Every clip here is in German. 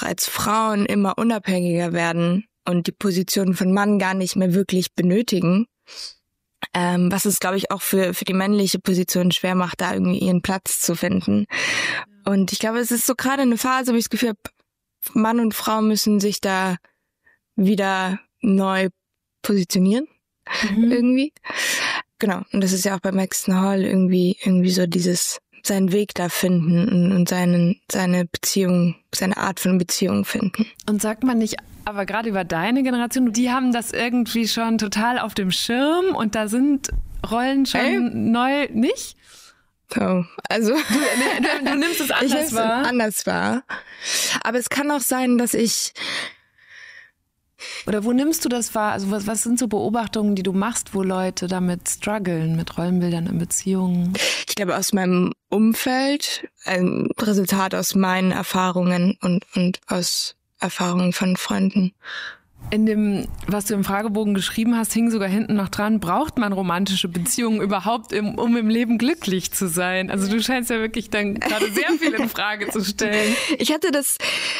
als Frauen immer unabhängiger werden und die Position von Mann gar nicht mehr wirklich benötigen. Was es, glaube ich, auch für die männliche Position schwer macht, da irgendwie ihren Platz zu finden. Und ich glaube, es ist so gerade eine Phase, wo ich das Gefühl habe, Mann und Frau müssen sich da wieder neu positionieren, irgendwie. Genau. Und das ist ja auch bei Maxton Hall irgendwie so dieses, seinen Weg da finden und seine Beziehung, seine Art von Beziehung finden. Und sagt man nicht, aber gerade über deine Generation, die haben das irgendwie schon total auf dem Schirm und da sind Rollen schon neu, nicht? So, also du nimmst es anders wahr. Aber es kann auch sein, dass ich... Oder wo nimmst du das wahr? Also was sind so Beobachtungen, die du machst, wo Leute damit strugglen, mit Rollenbildern in Beziehungen? Ich glaube, aus meinem Umfeld, ein Resultat aus meinen Erfahrungen und aus Erfahrungen von Freunden. In dem, was du im Fragebogen geschrieben hast, hing sogar hinten noch dran, braucht man romantische Beziehungen überhaupt, um im Leben glücklich zu sein? Also du scheinst ja wirklich dann gerade sehr viel in Frage zu stellen. Ich hatte das...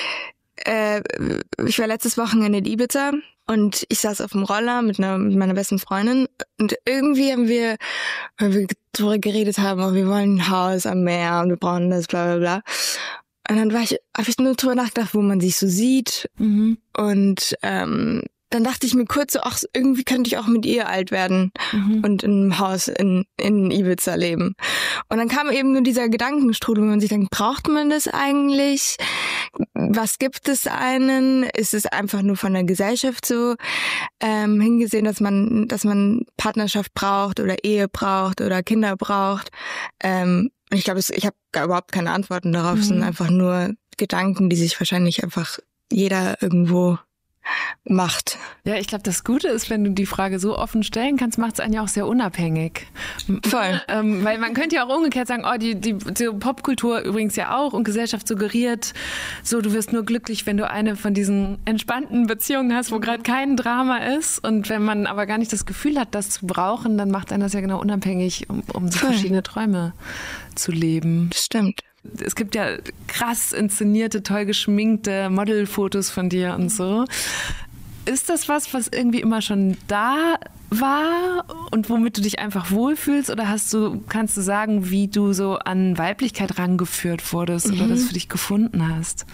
ich war letztes Wochenende in Ibiza und ich saß auf dem Roller mit meiner besten Freundin und irgendwie haben wir, weil wir darüber geredet haben, oh, wir wollen ein Haus am Meer und wir brauchen das, bla bla bla. Und dann habe ich nur drüber nachgedacht, wo man sich so sieht. Und dann dachte ich mir kurz so, ach, irgendwie könnte ich auch mit ihr alt werden und in einem Haus in Ibiza leben. Und dann kam eben nur dieser Gedankenstrudel, wo man sich denkt, braucht man das eigentlich? Was gibt es einen? Ist es einfach nur von der Gesellschaft so hingesehen, dass man Partnerschaft braucht oder Ehe braucht oder Kinder braucht? Und ich glaube, ich habe überhaupt keine Antworten darauf. Es sind einfach nur Gedanken, die sich wahrscheinlich einfach jeder irgendwo macht. Ja, ich glaube, das Gute ist, wenn du die Frage so offen stellen kannst, macht es einen ja auch sehr unabhängig. Voll. Weil man könnte ja auch umgekehrt sagen, oh, die Popkultur übrigens ja auch und Gesellschaft suggeriert, so du wirst nur glücklich, wenn du eine von diesen entspannten Beziehungen hast, wo gerade kein Drama ist. Und wenn man aber gar nicht das Gefühl hat, das zu brauchen, dann macht einen das ja genau unabhängig, um so verschiedene Träume zu leben. Das stimmt. Es gibt ja krass inszenierte, toll geschminkte Modelfotos von dir und so. Ist das was irgendwie immer schon da war und womit du dich einfach wohlfühlst? Oder kannst du sagen, wie du so an Weiblichkeit rangeführt wurdest oder das für dich gefunden hast?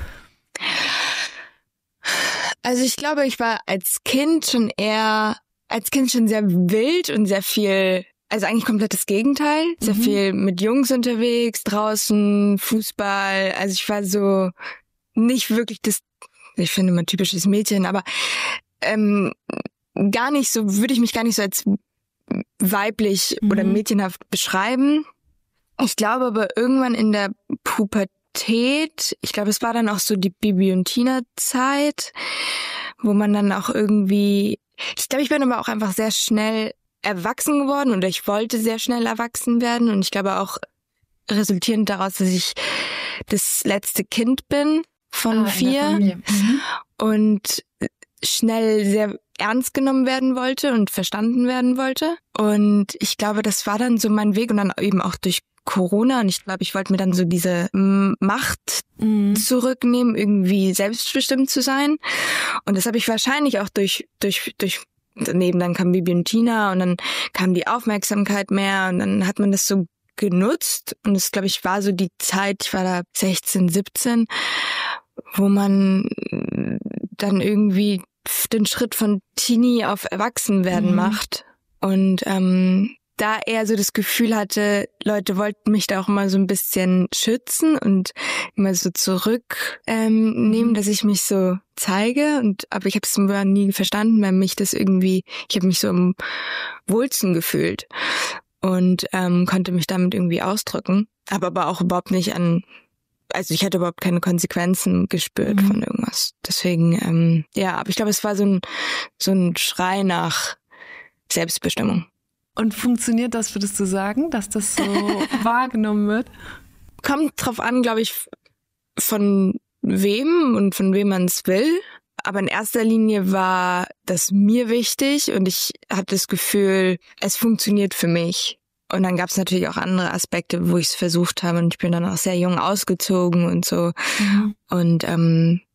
Also ich glaube, ich war als Kind schon sehr wild und sehr viel... Also eigentlich komplett das Gegenteil. Sehr viel mit Jungs unterwegs, draußen, Fußball. Also ich war so nicht wirklich ich finde immer typisches Mädchen, aber gar nicht so, würde ich mich gar nicht so als weiblich oder mädchenhaft beschreiben. Ich glaube aber irgendwann in der Pubertät, ich glaube es war dann auch so die Bibi und Tina Zeit, wo man dann auch irgendwie, ich glaube ich bin aber auch einfach sehr schnell erwachsen geworden oder ich wollte sehr schnell erwachsen werden und ich glaube auch resultierend daraus, dass ich das letzte Kind bin von 4 und schnell sehr ernst genommen werden wollte und verstanden werden wollte und ich glaube, das war dann so mein Weg und dann eben auch durch Corona und ich glaube, ich wollte mir dann so diese Macht zurücknehmen, irgendwie selbstbestimmt zu sein und das habe ich wahrscheinlich auch durch daneben dann kam Bibi und Tina und dann kam die Aufmerksamkeit mehr und dann hat man das so genutzt und das, glaube ich, war so die Zeit, ich war da 16, 17, wo man dann irgendwie den Schritt von Teenie auf Erwachsenwerden macht und da eher so das Gefühl hatte, Leute wollten mich da auch immer so ein bisschen schützen und immer so zurücknehmen, dass ich mich so zeige aber ich habe es nie verstanden, weil mich das irgendwie, ich habe mich so am wohlsten gefühlt und konnte mich damit irgendwie ausdrücken, aber auch überhaupt nicht also ich hatte überhaupt keine Konsequenzen gespürt von irgendwas. Deswegen, aber ich glaube, es war so ein Schrei nach Selbstbestimmung. Und funktioniert das, würdest du sagen, dass das so wahrgenommen wird? Kommt drauf an, glaube ich, von wem und von wem man es will. Aber in erster Linie war das mir wichtig und ich hatte das Gefühl, es funktioniert für mich. Und dann gab es natürlich auch andere Aspekte, wo ich es versucht habe und ich bin dann auch sehr jung ausgezogen und so. Und